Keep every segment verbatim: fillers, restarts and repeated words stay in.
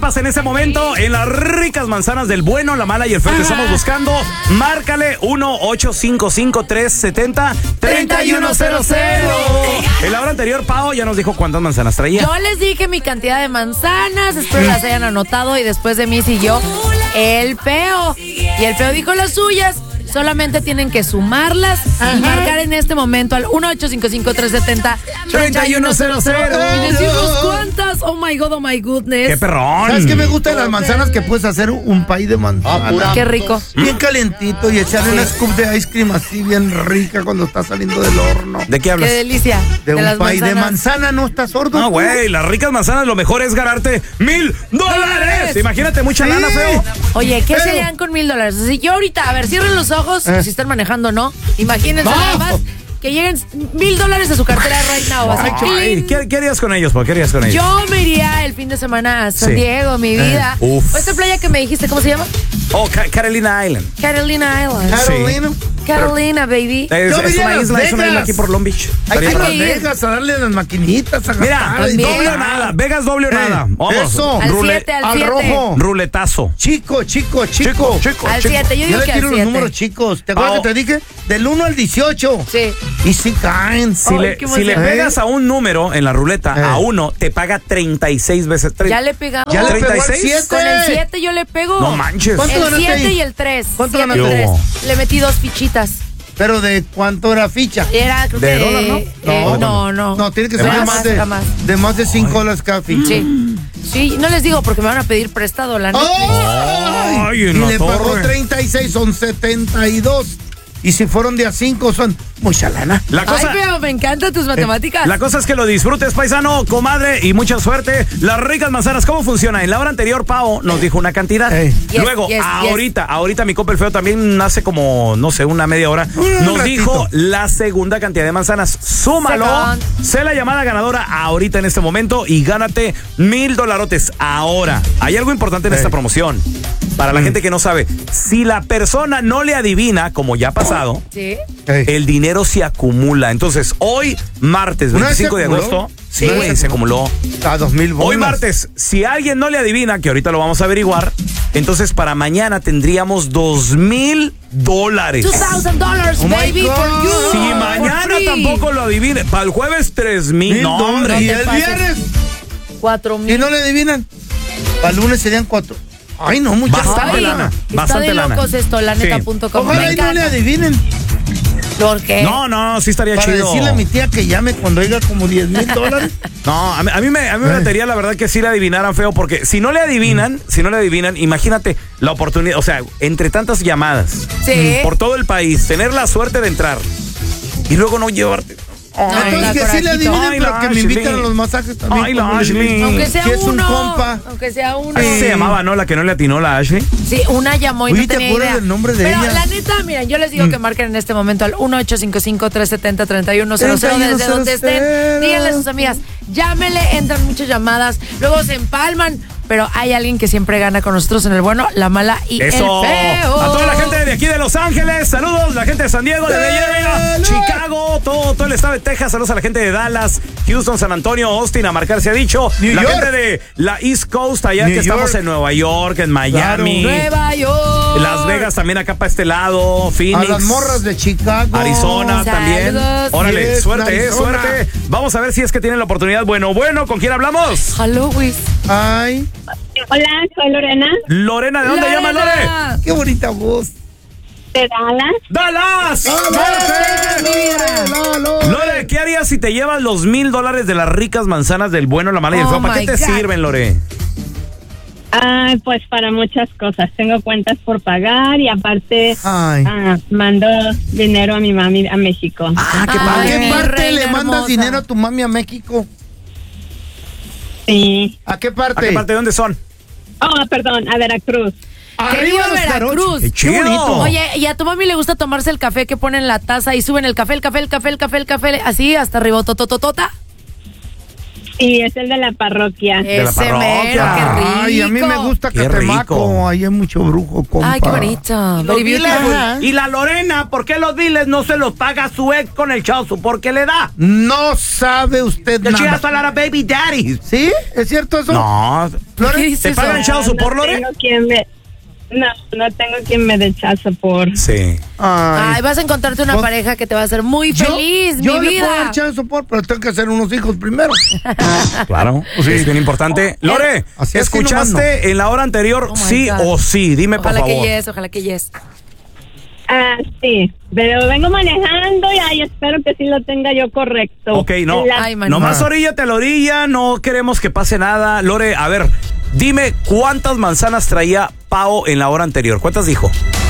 participas en ese momento en las ricas manzanas del bueno, la mala y el feo que estamos buscando. Márcale uno ocho cinco cinco tres siete cero tres uno cero cero. En la hora anterior, Pao ya nos dijo cuántas manzanas traía. Yo les dije mi cantidad de manzanas, espero las hayan anotado y después de mí siguió el feo. Y el feo dijo las suyas. Solamente tienen que sumarlas Ajá. y marcar en este momento al uno ocho cinco cinco tres siete cero tres uno cero cero. Y decimos cuántas. Oh my God, oh my goodness. ¡Qué perrón! ¿Sabes qué me gustan las manzanas? Que puedes hacer un pay de manzana. Qué rico. Bien calientito y echarle una scoop de ice cream así bien rica cuando está saliendo del horno. ¿De qué hablas? Qué delicia. De, de un las pay manzanas. de manzana, ¿no estás sordo? No, güey, las ricas manzanas lo mejor es ganarte mil dólares. Imagínate, mucha Sí. lana, feo. Oye, ¿qué Pero- serían con mil dólares? Así yo ahorita, a ver, cierren los ojos, Eh. si están manejando, ¿no? Imagínense No. nada más que lleguen mil dólares a su cartera right now. Así, Ay, clean. ¿qué, ¿Qué harías con ellos, po? ¿Qué harías con ellos? Yo me iría el fin de semana a San Sí. Diego, mi vida. Eh, uf. O esta playa que me dijiste, ¿cómo se llama? Oh, Ca- Carolina Island. Carolina Island. Carolina. Carolina, baby. Es, Yo es iría a una Las isla, es una isla Vegas. aquí por Long Beach. Hay que ir a Las que ir. Vegas a darle las maquinitas, a Mira, gastar y doble o todo. nada. Vegas doble o Eh, nada. Vamos. eso. Al Rule- siete, al Al siete. rojo. Ruletazo. Chico, chico, chico. chico, Al chico. siete, yo Yo digo le que al tiro los siete. números chicos. ¿Te acuerdas Pao. que te dije? Del uno al dieciocho. Sí. Y sí caen. Si, Ay, le, qué si le emoción. pegas a un número en la ruleta, Eh. a uno, te paga treinta y seis veces. tre- Ya le pegamos. Ya le pegó al ¿treinta y seis? siete. Con el siete yo le pego. No manches. ¿Cuánto El ganaste siete ahí? y el tres. ¿Cuánto siete y ganaste? tres. Yo. Le metí dos fichitas. Pero ¿de cuánto era ficha? Era, creo ¿De que. dólar, no? eh, no, no. No, tiene que ¿De ser de más? más de, Era más. de más de cinco dólares cada ficha. Sí. Sí, no les digo porque me van a pedir prestado la neta. ¡Ay! Ay, en y la le pagó torre. treinta y seis, son setenta y dos. Y si fueron de a cinco, son mucha lana. La Ay, cosa, pero me encantan tus matemáticas. la cosa es que lo disfrutes, paisano, comadre, y mucha suerte. Las ricas manzanas, ¿cómo funciona? En la hora anterior, Pao nos dijo una cantidad. Ey. Yes, Luego, yes, ahorita, ahorita mi copa el feo también hace como, no sé, una media hora. Un Nos ratito. dijo la segunda cantidad de manzanas. Súmalo. Second. Sé la llamada ganadora ahorita en este momento y gánate mil dolarotes ahora. Hay algo importante en Ey. esta promoción. Para la Mm. gente que no sabe, si la persona no le adivina, como ya ha pasado, Sí. Ey. el dinero se acumula. Entonces, hoy, martes ¿Una vez veinticinco se de acumuló? agosto, sí, ¿Una vez güey, se se acumuló. A dos mil bolas. Hoy martes, si alguien no le adivina, que ahorita lo vamos a averiguar, entonces para mañana tendríamos dos mil dólares. two thousand dollars, Oh my baby, God. for you. Si For mañana free. tampoco lo adivine, para el jueves tres mil. Mil No, hombre. dólares. Y No te el pases. viernes, Cuatro si mil. no le adivinan, para el lunes serían cuatro. Ay, no, mucha Bastante Ay, lana, Está bastante de lana. locos esto, la neta punto com. Ojalá Me y no le encanta. adivinen. ¿Por qué? No, no, sí estaría Para chido. decirle a mi tía que llame cuando oiga como diez mil dólares. No, a mí, a mí me, a mí me Eh. batería la verdad que sí le adivinaran feo, porque si no le adivinan, si no le adivinan, imagínate la oportunidad, o sea, entre tantas llamadas Sí. por todo el país, tener la suerte de entrar y luego no llevarte. Ay, Entonces la que sí le corajito. adivinen, Ay, pero la que me Ashley. inviten a los masajes también. Ay, la como le Ashley. dicen. Aunque sea Si es un uno. compa. Aunque sea uno. Así se llamaba, ¿no? La que no le atinó la Ashley. Sí, una llamó y Oye, no ¿te tenía acuerdas idea. del nombre de Pero ella? la neta, miren, yo les digo que marquen en este momento al uno ocho cinco cinco tres siete cero tres uno cero cero desde donde estén. Díganle a sus amigas, llámele, entran muchas llamadas, luego se empalman, pero hay alguien que siempre gana con nosotros en el bueno, la mala y Eso. el feo. A toda la gente de aquí de Los Ángeles, saludos. La gente de San Diego, de Bay Area, Chicago, todo, todo el estado de Texas. Saludos a la gente de Dallas, Houston, San Antonio, Austin, a marcar se ha dicho. New la York. gente de la East Coast, allá New que estamos York. en Nueva York, en Miami. Nueva York. Las Vegas también acá para este lado, A Phoenix. las morras de Chicago. Arizona también. Saludos. Órale, Yes, suerte, eh, Arizona. suerte. Vamos a ver si es que tienen la oportunidad. Bueno, bueno, ¿con quién hablamos? Halloween. Ay, Hola, soy Lorena Lorena, ¿de dónde llama Lore? qué bonita voz. de Dallas. ¡Dallas! ¡Lore! ¡Lore! Lore, ¿qué harías si te llevas los mil dólares de las ricas manzanas del bueno, la mala y el Oh feo? ¿Para qué my te God. sirven, Lore? Ay, pues para muchas cosas. Tengo cuentas por pagar y aparte Ay. ah, mando dinero a mi mami a México. Ah, qué Ay, ¿A padre. qué mi parte reina le mandas hermosa. dinero a tu mami a México? Sí. ¿A qué parte? ¿A qué parte de dónde son? Oh, perdón, a Veracruz. ¡Que viva los Veracruz! jarochos. ¡Qué chido! bonito. Oye, y a tu mami le gusta tomarse el café que ponen en la taza y suben el café, el café, el café, el café, el café, así hasta arriba, totototota. Sí, es el de la parroquia. De la Ese parroquia. mero, qué rico. Ay, a mí me gusta Qué Catemaco. rico. Ahí hay mucho brujo, compa. Ay, qué bonito. Los Very biles, beautiful. Ajá. y la Lorena, ¿por qué los biles no se los paga su ex con el chao support que le da? No sabe usted Que she nada. has a lot of baby daddies. ¿Sí? ¿Es cierto eso? No. Lore, ¿Qué dice ¿Te eso? pagan chao No, support, no Lore? tengo quien me... No, no tengo quien me dé chazo por... Sí. Ay, Ay, vas a encontrarte una Pues, pareja que te va a hacer muy yo, feliz, yo mi le puedo dar vida. chance support, pero tengo que hacer unos hijos primero. Claro, es bien importante. Lore, Así es que ¿escuchaste en la hora anterior Oh my sí God. o sí? Dime, Ojalá por favor. que yes, ojalá que yes. Ah, sí, pero vengo manejando y ay, espero que sí lo tenga yo correcto. Ok, no. La- Ay, man. Nomás oríllate a la orilla, no queremos que pase nada. Lore, a ver, dime cuántas manzanas traía Pao en la hora anterior. ¿Cuántas dijo?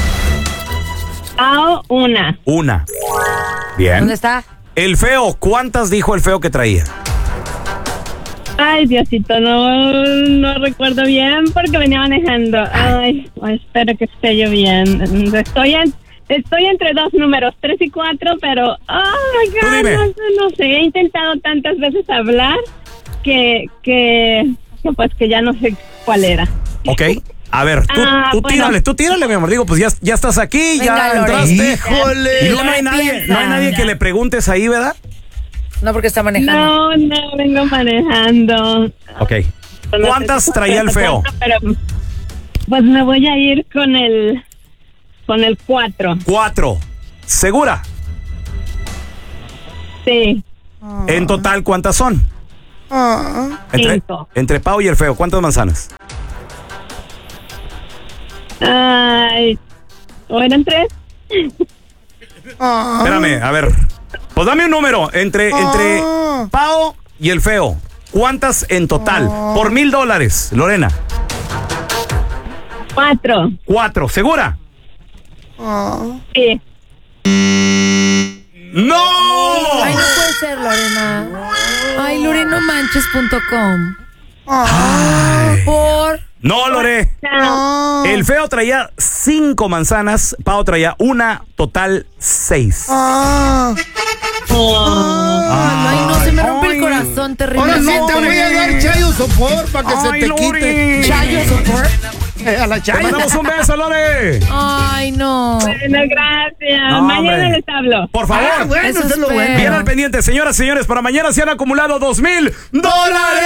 Pao, una. Una. Bien. ¿Dónde está? El feo, ¿cuántas dijo el feo que traía? Ay, Diosito, no, no recuerdo bien porque venía manejando. Ay, ay, espero que esté yo bien. Estoy en, estoy entre dos números, tres y cuatro, pero, oh my Tú God, dime. no, sé, no sé, he intentado tantas veces hablar que, que, que pues que ya no sé cuál era. Ok. A ver, tú, Ah, tú bueno. tírale, tú tírale, mi amor. Digo, pues ya, ya estás aquí, Venga, ya Lore. entraste. ¡Híjole! Y no, no hay Lore, nadie, piensa. no hay nadie que le preguntes ahí, ¿verdad? No, porque está manejando. No, no, vengo manejando. Ok. No sé ¿Cuántas si- traía el feo? Pero, pues me voy a ir con el, con el cuatro. Cuatro. ¿Segura? Sí, En total, ¿cuántas son? Ah, Entre, Cinco. entre Pau y el feo, ¿cuántas manzanas? ay, ¿o eran tres? ah. Espérame, a ver. Pues dame un número. Entre, entre Ah. Pau y el feo. ¿Cuántas en total? Por mil dólares, Lorena. Cuatro. Cuatro. ¿Segura? Ah. Sí. ¡No! Ay, no puede ser, Lorena. Ay, lorenomanches punto com. Por... No, Lore. No. El feo traía cinco manzanas, Pau traía una, total seis. Ah. Ay, no, se me rompe el corazón Ahora sí terriblemente. te voy a dar chayo sopor para que Ay, se te Lore. quite. Chayo support. Eh, a la Te chayo. mandamos un beso, Lore. Ay, no. Bueno, gracias. No, Mañana hombre. les hablo. Por favor. Ah, bueno, Eso eso es lo espero. bueno. Bien al pendiente, señoras y señores, para mañana se han acumulado dos mil dólares.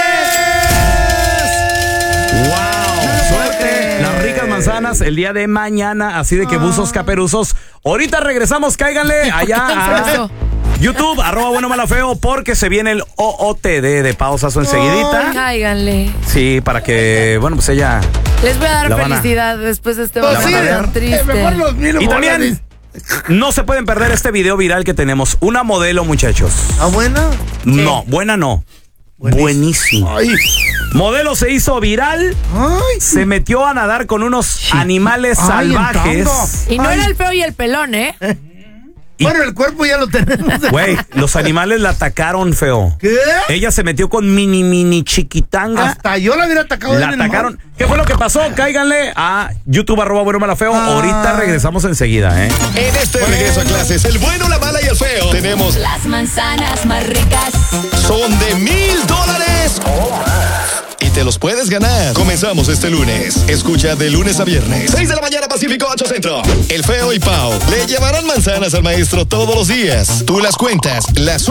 ¡Wow! Suerte. Las ricas manzanas el día de mañana, así de que buzos caperuzos. Ahorita regresamos, cáiganle allá a Eso. YouTube, arroba bueno mala feo, porque se viene el O O T D de pausazo enseguidita. Cáiganle. Sí, para que, bueno, pues ella... Les voy a dar La van a- felicidad después de este Pues La van sí, a ver. tan eh, triste. mejor los mil Y también dólares. no se pueden perder este video viral que tenemos. Una modelo, muchachos. ¿Ah, buena? No, buena no. Buenísimo. Ay. Modelo se hizo viral, Ay. se metió a nadar con unos animales Ay, salvajes. entrando. Y no Ay. era el feo y el pelón, ¿eh? Y- Bueno, el cuerpo ya lo tenemos. Güey, los animales la atacaron feo. ¿Qué? Ella se metió con mini, mini chiquitanga. Hasta yo la hubiera atacado La en el atacaron. mar. ¿Qué fue lo que pasó? Cáiganle a YouTube arroba bueno mala feo. Ah. Ahorita regresamos enseguida, ¿eh? En este regreso a clases, el bueno, la mala y el feo, tenemos Las manzanas más ricas. son de mil dólares o más. Y te los puedes ganar. Comenzamos este lunes. Escucha de lunes a viernes. seis de la mañana Pacífico, ocho Centro. El feo y Pau le llevarán manzanas al maestro todos los días. Tú las cuentas, las